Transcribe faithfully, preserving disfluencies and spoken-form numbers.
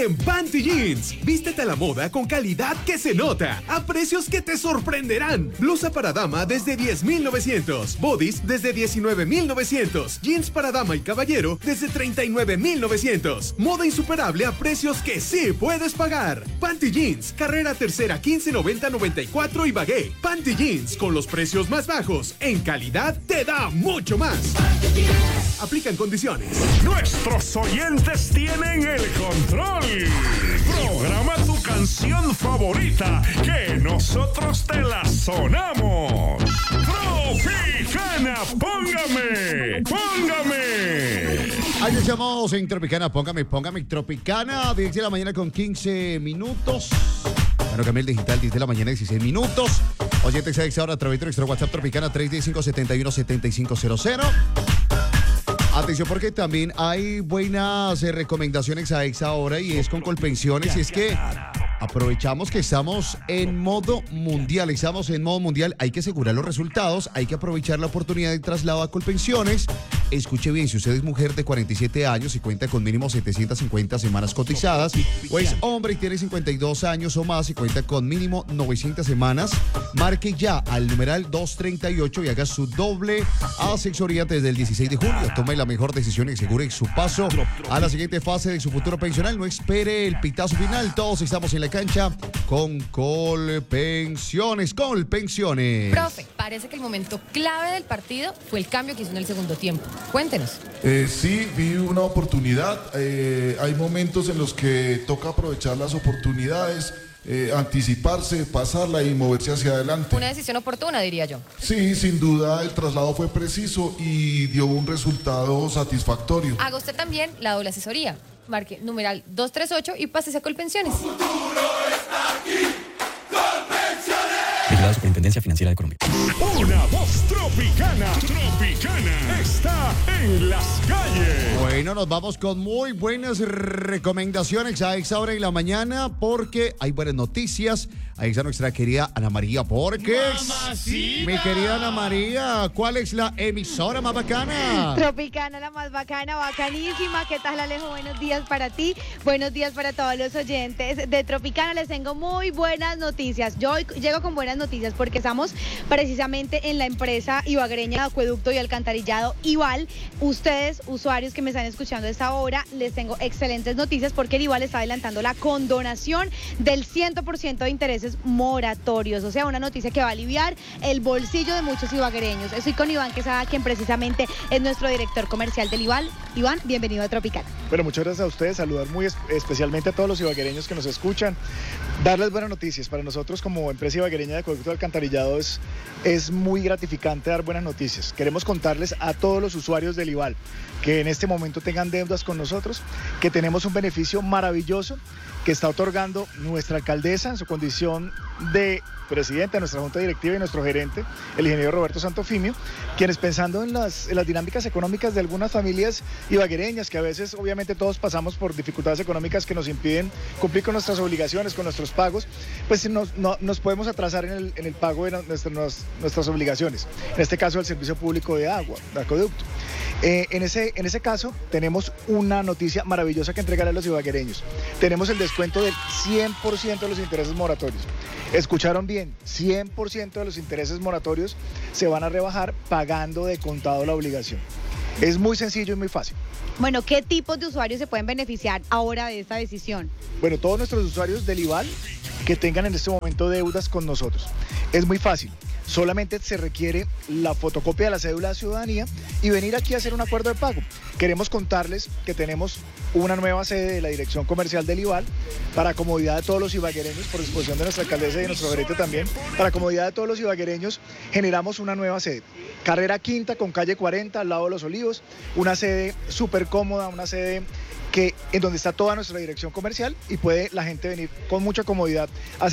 en Panty Jeans. Vístete a la moda con calidad que se nota, a precios que te sorprenderán. Blusa para dama desde diez mil novecientos, bodies desde diecinueve mil novecientos, jeans para dama y caballero desde treinta y nueve mil novecientos. Moda insuperable a precios que sí puedes pagar. Panty Jeans, carrera tercera quince noventa noventa y cuatro y Bagué. Panty Jeans, con los precios más bajos, en calidad te da mucho más. Aplican condiciones. Nuestros oyentes tienen el control. Programa tu canción favorita, que nosotros te la sonamos. Tropicana, póngame, póngame. Ahí estamos en Tropicana, póngame, póngame, Tropicana, diez de la mañana con quince minutos. Bueno, Camil Digital, diez de la mañana, dieciséis minutos. Oyentes a esta hora a través de nuestro WhatsApp Tropicana tres diez cinco siete uno siete cinco cero cero. Atención, porque también hay buenas eh, recomendaciones a esta hora y es con Colpensiones. Y es que aprovechamos que estamos en modo mundial, estamos en modo mundial, hay que asegurar los resultados, hay que aprovechar la oportunidad de traslado a Colpensiones. Escuche bien, si usted es mujer de cuarenta y siete años y cuenta con mínimo setecientas cincuenta semanas cotizadas, o es hombre y tiene cincuenta y dos años o más y cuenta con mínimo novecientas semanas, marque ya al numeral doscientos treinta y ocho y haga su doble asesoría desde el dieciséis de julio. Tome la mejor decisión y asegure su paso a la siguiente fase de su futuro pensional. No espere el pitazo final, todos estamos en la cancha con Colpensiones, Colpensiones. Profe, parece que el momento clave del partido fue el cambio que hizo en el segundo tiempo. Cuéntenos. Eh, sí, vi una oportunidad. Eh, hay momentos en los que toca aprovechar las oportunidades, eh, anticiparse, pasarla y moverse hacia adelante. Una decisión oportuna, diría yo. Sí, sin duda el traslado fue preciso y dio un resultado satisfactorio. Haga usted también la doble asesoría. Marque numeral doscientos treinta y ocho y pásese a Colpensiones. El futuro está aquí. Vigilado Superintendencia Financiera de Colombia. Una voz tropicana, tropicana, está en las calles. Bueno, nos vamos con muy buenas recomendaciones a esta hora de la mañana porque hay buenas noticias. Ahí está nuestra querida Ana María Borges. ¡Mamacita! Mi querida Ana María, ¿cuál es la emisora más bacana? Tropicana, la más bacana, bacanísima. ¿Qué tal, Alejo? Buenos días para ti, buenos días para todos los oyentes de Tropicana. Les tengo muy buenas noticias. Yo hoy llego con buenas noticias porque estamos precisamente en la empresa ibaguereña de acueducto y alcantarillado Ival. Ustedes, usuarios que me están escuchando a esta hora, les tengo excelentes noticias porque el Ival está adelantando la condonación del cien por ciento de intereses moratorios, o sea, una noticia que va a aliviar el bolsillo de muchos ibaguereños. Estoy con Iván Quesada, quien precisamente es nuestro director comercial del Ival. Iván, bienvenido a Tropicana. Bueno, muchas gracias a ustedes, saludar muy es- especialmente a todos los ibaguereños que nos escuchan, darles buenas noticias. Para nosotros como empresa ibaguereña de acueducto y alcantarillado es, es muy gratificante dar buenas noticias. Queremos contarles a todos los usuarios del Ival que en este momento tengan deudas con nosotros, que tenemos un beneficio maravilloso que está otorgando nuestra alcaldesa en su condición de presidenta de nuestra junta directiva y nuestro gerente, el ingeniero Roberto Santofimio, quienes pensando en las, en las dinámicas económicas de algunas familias ibaguereñas, que a veces obviamente todos pasamos por dificultades económicas que nos impiden cumplir con nuestras obligaciones, con nuestros pagos, pues nos, no, nos podemos atrasar en el, en el pago de nuestras, nuestras obligaciones, en este caso el servicio público de agua, de acueducto. Eh, en, ese, en ese caso tenemos una noticia maravillosa que entregar a los ibaguereños. Tenemos el descuento del cien por ciento de los intereses moratorios. Escucharon bien, cien por ciento de los intereses moratorios se van a rebajar pagando de contado la obligación. Es muy sencillo y muy fácil. Bueno, ¿qué tipos de usuarios se pueden beneficiar ahora de esta decisión? Bueno, todos nuestros usuarios del Ival que tengan en este momento deudas con nosotros. Es muy fácil. Solamente se requiere la fotocopia de la cédula de ciudadanía y venir aquí a hacer un acuerdo de pago. Queremos contarles que tenemos una nueva sede de la Dirección Comercial del Ival para comodidad de todos los ibaguereños, por disposición de nuestra alcaldesa y de nuestro gerente también. Para comodidad de todos los ibaguereños generamos una nueva sede. Carrera Quinta con calle cuarenta al lado de Los Olivos. Una sede súper cómoda, una sede que, en donde está toda nuestra dirección comercial y puede la gente venir con mucha comodidad a